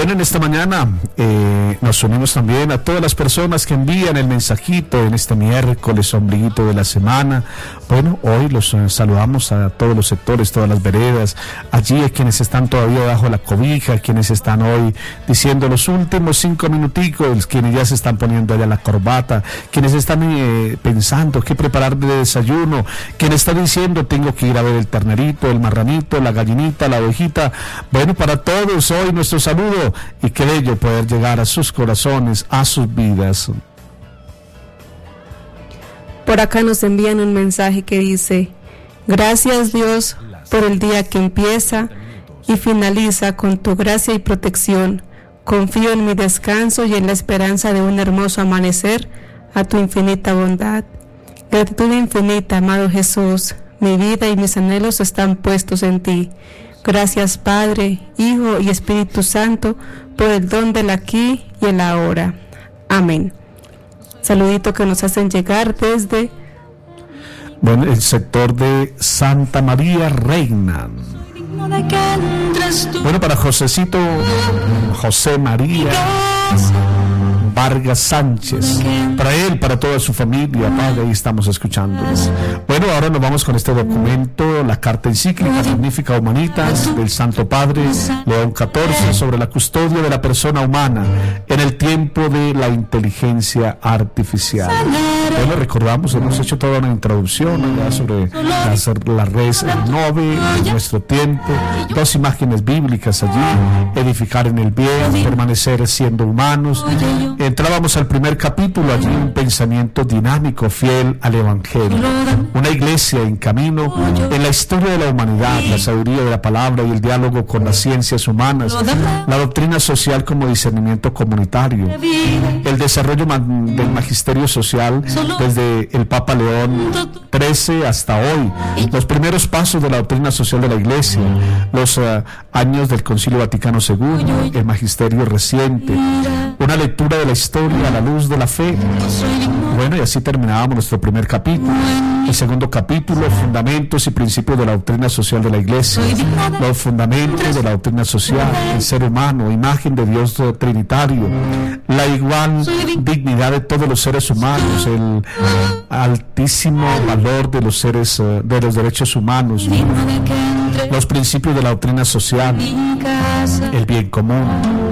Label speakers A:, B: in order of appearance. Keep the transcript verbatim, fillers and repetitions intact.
A: Bueno, en esta mañana eh, nos unimos también a todas las personas que envían el mensajito en este miércoles, ombliguito de la semana. Bueno, hoy los eh, saludamos a todos los sectores, todas las veredas, allí a quienes están todavía bajo la cobija, quienes están hoy diciendo los últimos cinco minuticos, quienes ya se están poniendo allá la corbata, quienes están eh, pensando qué preparar de desayuno, quienes están diciendo tengo que ir a ver el ternerito, el marranito, la gallinita, la ovejita. Bueno, para todos hoy nuestro saludo y que bello poder llegar a sus corazones, a sus vidas.
B: Por acá nos envían un mensaje que dice: gracias Dios por el día que empieza y finaliza con tu gracia y protección. Confío en mi descanso y en la esperanza de un hermoso amanecer a tu infinita bondad. Gratitud infinita, amado Jesús, mi vida y mis anhelos están puestos en ti. Gracias Padre, Hijo y Espíritu Santo por el don del aquí y el ahora. Amén. Saludito que nos hacen llegar desde...
A: Bueno, el sector de Santa María Reina. Bueno, para Josecito, José María Vargas Sánchez, para él, para toda su familia, Padre, ahí estamos escuchándoles. Bueno, ahora nos vamos con este documento, la carta encíclica Magnificat Humanitas del Santo Padre León catorce sobre la custodia de la persona humana en el tiempo de la inteligencia artificial. Bueno, recordamos, hemos hecho toda una introducción ¿no? sobre las, la res nove en nuestro tiempo, dos imágenes bíblicas allí, edificar en el bien, permanecer siendo humanos. Entrábamos al primer capítulo, allí un pensamiento dinámico, fiel al Evangelio, una iglesia en camino en la historia de la humanidad, la sabiduría de la palabra y el diálogo con las ciencias humanas, la doctrina social como discernimiento comunitario, el desarrollo del magisterio social desde el Papa León trece hasta hoy, los primeros pasos de la doctrina social de la iglesia, los uh, años del Concilio Vaticano segundo, el magisterio reciente, una lectura de la historia a la luz de la fe. Bueno, y así terminábamos nuestro primer capítulo. El segundo capítulo, fundamentos y principios de la doctrina social de la iglesia, los fundamentos de la doctrina social, el ser humano, imagen de Dios trinitario, la igual dignidad de todos los seres humanos, el altísimo valor de los seres, de los derechos humanos, los principios de la doctrina social, el bien común,